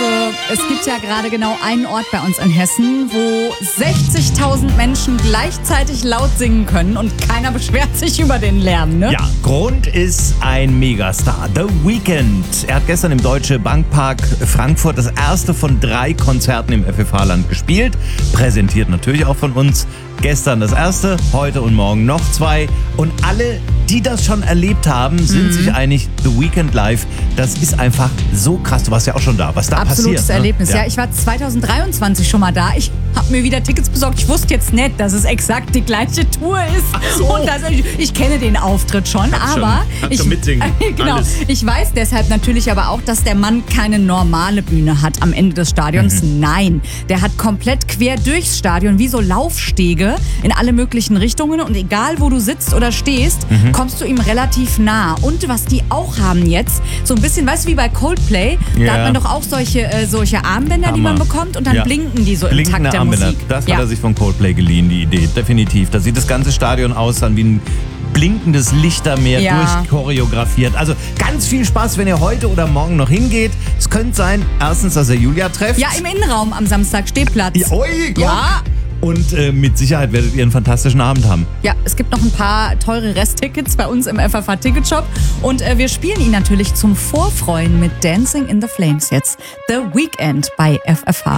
es gibt ja gerade genau einen Ort bei uns in Hessen, wo 60.000 Menschen gleichzeitig laut singen können und keiner beschwert sich über den Lärm, ne? Ja, Grund ist ein Megastar, The Weeknd. Er hat gestern im Deutsche Bankpark Frankfurt das erste von 3 Konzerten im FFH-Land gespielt. Präsentiert natürlich auch von uns. Gestern das erste, heute und morgen noch 2. Und alle, die das schon erlebt haben, sind sich einig, The Weeknd live, das ist einfach so krass. Du warst ja auch schon da, was da Absolutes passiert. Erlebnis. Ne? Ja, ich war 2023 schon mal da. Ich habe mir wieder Tickets besorgt. Ich wusste jetzt nicht, dass es exakt die gleiche Tour ist. Ach so. Und ich kenne den Auftritt schon, aber Kannst schon mitsingen. Genau. Alles. Ich weiß deshalb natürlich aber auch, dass der Mann keine normale Bühne hat am Ende des Stadions. Nein, der hat komplett quer durchs Stadion wie so Laufstege in alle möglichen Richtungen und egal wo du sitzt oder stehst, kommst du ihm relativ nah. Und was die auch haben jetzt, so ein bisschen, weißt du, wie bei Coldplay, Ja. da hat man doch auch solche Armbänder, die man Hammer. bekommt und dann Ja. blinken die so im Blinkende Takt der Armbänder. Musik. Das Ja. hat er sich von Coldplay geliehen, die Idee. Definitiv. Da sieht das ganze Stadion aus dann wie ein blinkendes Lichtermeer Ja. durchchoreografiert. Also ganz viel Spaß, wenn ihr heute oder morgen noch hingeht. Es könnte sein, erstens, dass ihr Julia trefft. Ja, im Innenraum am Samstag, Stehplatz. Ja, ui, guck. Ja. Und mit Sicherheit werdet ihr einen fantastischen Abend haben. Ja, es gibt noch ein paar teure Resttickets bei uns im FFH Ticketshop und wir spielen ihn natürlich zum Vorfreuen mit Dancing in the Flames jetzt. The Weeknd bei FFH.